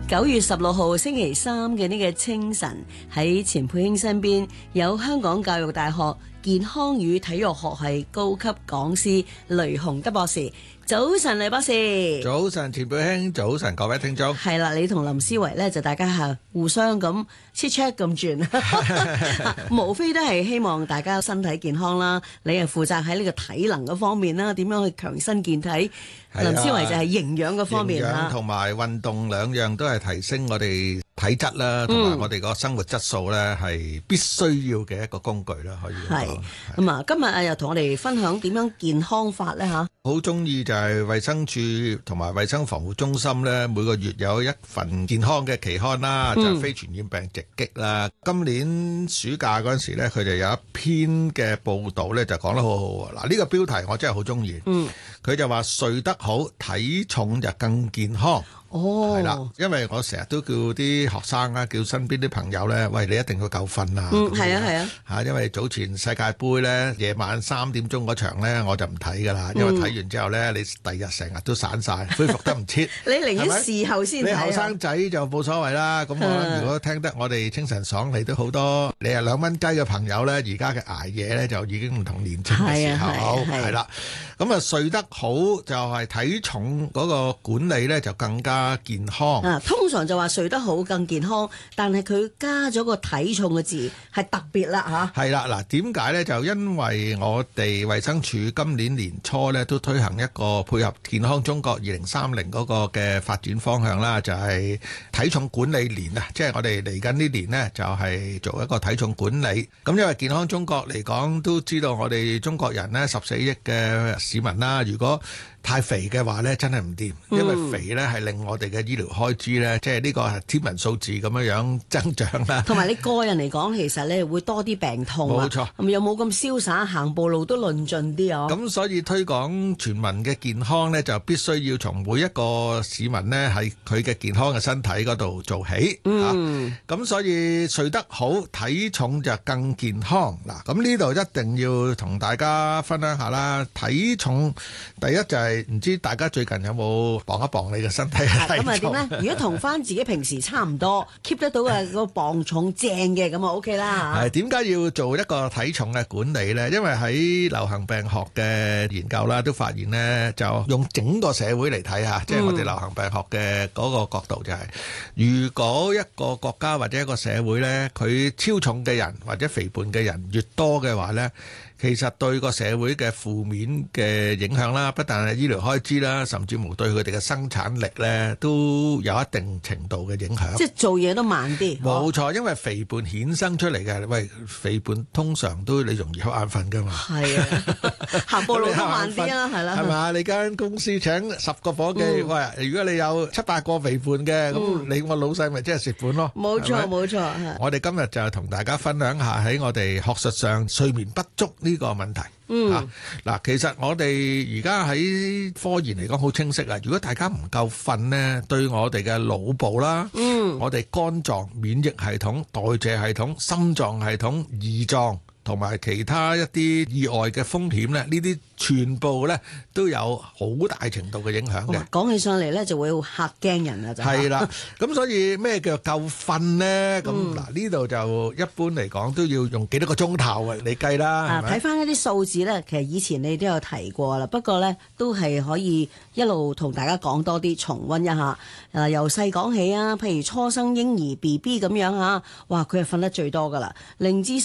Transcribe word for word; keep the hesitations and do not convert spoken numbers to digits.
九月十六號星期三嘅呢個清晨，喺錢佩卿身邊有香港教育大學健康與體育學系高級講師雷雄德博士。早晨，雷博士。 早晨，錢佩卿。早晨，各位聽眾。 係啦，你同林思維咧就大家係互相咁 check check 咁轉，無非都係希望大家身體健康啦。你係負責喺呢個體能嗰方面啦，點樣去強身健體？林思維就係營養嗰方面啦， 營養同埋運動兩樣都係提升我哋體質啦，同埋我哋個生活質素咧係必須要嘅一個工具啦，可以咁講。 咁啊，今日啊又同我哋分享點樣健康法咧嚇。 好中意就係衛生署同埋衛生防護中心咧，每個月有一份健康嘅期刊啦，就係非傳染病直擊啦。今年暑假嗰陣時咧，佢哋有一篇嘅報導咧，就講得好好喎。嗱，呢個標題我真係好中意。嗯，佢就話睡得好，體重就更健康。哦，係啦，因為我成日都叫啲學生啊，叫身邊啲朋友咧，喂，你一定要夠瞓啊！ 嗯，係啊，係啊，嚇， 因為早前世界盃咧，夜晚三點鐘嗰場咧，我就唔睇噶啦，因為睇完之後咧，你第二日成日都散晒，恢復得唔切。 你寧願事後先睇啊！ 你後生仔就冇所謂啦。咁我諗，如果聽得我哋清晨爽利都好多，你係兩蚊雞嘅朋友咧，而家嘅捱夜咧就已經唔同年青嘅時候，係啦。咁啊，睡得好就係體重嗰個管理咧，就更加健康。 啊，通常就話睡得好更健康，但係佢加咗個體重嘅字係特別啦嚇。 係啦，嗱，點解咧？就因為我哋衛生署今年年初咧都推行一個配合健康中國二零三零嗰個嘅發展方向啦，就係體重管理年啊，即係我哋嚟緊呢年呢，就係做一個體重管理。咁因為健康中國嚟講，都知道我哋中國人呢十四億嘅市民啦，如果太肥嘅話咧，真係唔掂，因為肥咧係令我哋嘅醫療開支咧，即係呢個係天文數字咁樣樣增長啦。 同埋你個人嚟講，其實咧會多啲病痛啊， 冇錯， 咁有冇咁瀟灑行步路都論盡啲啊？ 咁所以推廣全民嘅健康咧，就必須要從每一個市民咧喺佢嘅健康嘅身體嗰度做起。嗯，咁、啊、所以睡得好，體重就更健康。嗱，咁呢度一定要同大家分享下啦。體重第一就係、是。唔知大家最近有冇磅一磅你嘅身體嘅體重？咁啊點咧？ 如果同翻自己平時差唔多，keep 得到嘅個磅重正嘅，咁啊 OK 啦。係點解要做一個體重嘅管理咧？因為喺流行病學嘅研究啦，都發現咧，就用整個社會嚟睇下，即係我哋流行病學嘅嗰個角度就係、是，如果一個國家或者一個社會咧，佢超重嘅人或者肥胖嘅人越多嘅話咧，其實對個社會嘅負面嘅影響啦，不但係醫療開支啦，甚至乎對佢哋嘅生產力咧，都有一定程度嘅影響。 即係做嘢都慢啲。 冇錯，因為肥胖衍生出嚟嘅，喂，肥胖通常都你容易瞌眼瞓噶嘛。係啊， 行步路都慢啲啦，係啦。 係嘛？你間公司請十個伙計，嗯、喂，如果你有七八個肥胖嘅，咁、嗯、你個老細咪即係蝕本咯。 冇錯，冇錯。 我哋今日就同大家分享下喺我哋學術上睡眠不足呢個問題。嗯，嗱、啊，其實我哋而家喺科研嚟講好清晰啊。如果大家唔夠瞓呢，對我哋嘅腦部啦，嗯，我哋肝臟、免疫系統、代謝系統、心臟系統、胰臟同埋其他一啲意外嘅風險咧，呢啲全部咧都有好大程度嘅影響嘅。 講起上嚟咧，就會嚇驚人啦，就係啦。咁所以咩叫夠瞓咧？咁嗱呢度就一般嚟講都要用幾多個鐘頭啊？你計啦。啊， 睇翻一啲數字咧，其實以前你都有提過啦。不過咧，都係可以一路同大家講多啲，重溫一下。誒，由細講起啊，譬如初生嬰兒 B B 咁樣嚇，哇，佢係瞓得最多噶啦，零至